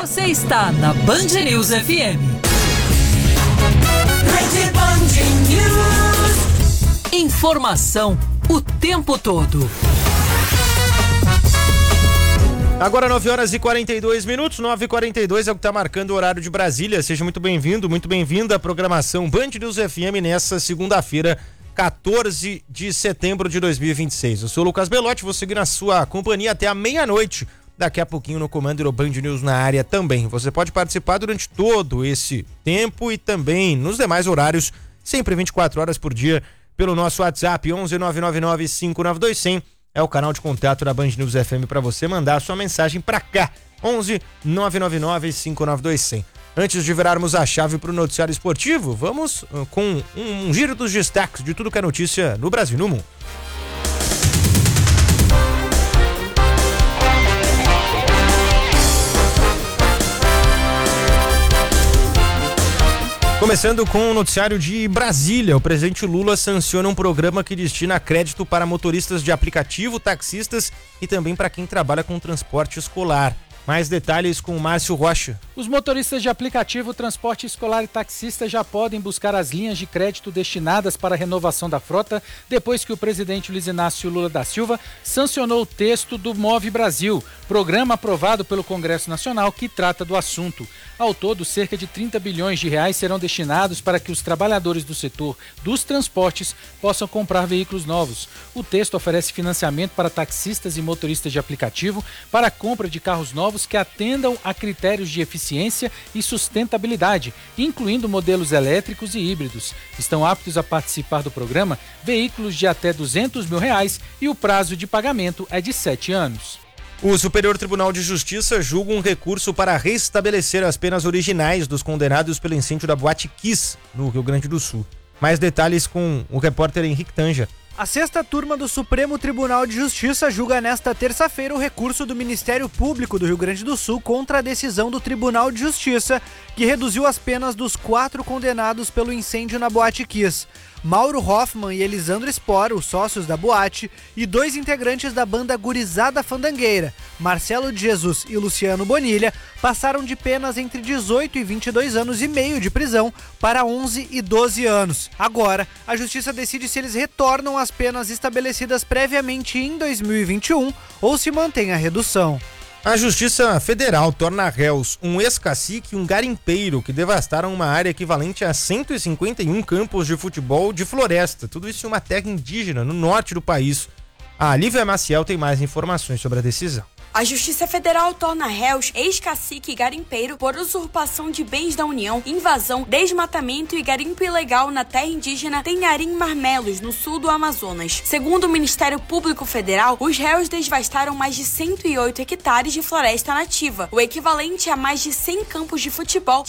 Você está na Band News FM. Informação o tempo todo. Agora 9h42, 9h42 é o que está marcando o horário de Brasília. Seja muito bem-vindo, muito bem-vinda à programação Band News FM nessa segunda-feira, 14 de setembro de 2026. Eu sou o Lucas Belotti, vou seguir na sua companhia até a meia-noite. Daqui a pouquinho no comando do Band News na área também. Você pode participar durante todo esse tempo e também nos demais horários, sempre 24 horas por dia, pelo nosso WhatsApp 11 999 592 100. É o canal de contato da Band News FM para você mandar a sua mensagem para cá. 11 999 592 100. Antes de virarmos a chave para o noticiário esportivo, vamos com um giro dos destaques de tudo que é notícia no Brasil e no mundo. Começando com o noticiário de Brasília, o presidente Lula sanciona um programa que destina crédito para motoristas de aplicativo, taxistas e também para quem trabalha com transporte escolar. Mais detalhes com o Márcio Rocha. Os motoristas de aplicativo, transporte escolar e taxistas já podem buscar as linhas de crédito destinadas para a renovação da frota depois que o presidente Luiz Inácio Lula da Silva sancionou o texto do Move Brasil, programa aprovado pelo Congresso Nacional que trata do assunto. Ao todo, cerca de 30 bilhões de reais serão destinados para que os trabalhadores do setor dos transportes possam comprar veículos novos. O texto oferece financiamento para taxistas e motoristas de aplicativo para a compra de carros novos que atendam a critérios de eficiência e sustentabilidade, incluindo modelos elétricos e híbridos. Estão aptos a participar do programa veículos de até R$200 mil e o prazo de pagamento é de 7 anos. O Superior Tribunal de Justiça julga um recurso para restabelecer as penas originais dos condenados pelo incêndio da Boate Kiss, no Rio Grande do Sul. Mais detalhes com o repórter Henrique Tanja. A sexta turma do Supremo Tribunal de Justiça julga nesta terça-feira o recurso do Ministério Público do Rio Grande do Sul contra a decisão do Tribunal de Justiça, que reduziu as penas dos 4 condenados pelo incêndio na Boate Kiss. Mauro Hoffman e Elisandro Spor, os sócios da boate, e 2 integrantes da banda Gurizada Fandangueira, Marcelo de Jesus e Luciano Bonilha, passaram de penas entre 18 e 22 anos e meio de prisão para 11 e 12 anos. Agora, a Justiça decide se eles retornam às penas estabelecidas previamente em 2021 ou se mantém a redução. A Justiça Federal torna réus um ex-cacique e um garimpeiro que devastaram uma área equivalente a 151 campos de futebol de floresta. Tudo isso em uma terra indígena no norte do país. A Lívia Maciel tem mais informações sobre a decisão. A Justiça Federal torna réus ex-cacique e garimpeiro por usurpação de bens da União, invasão, desmatamento e garimpo ilegal na terra indígena Tenharim Marmelos, no sul do Amazonas. Segundo o Ministério Público Federal, os réus devastaram mais de 108 hectares de floresta nativa, o equivalente a mais de 100 campos de futebol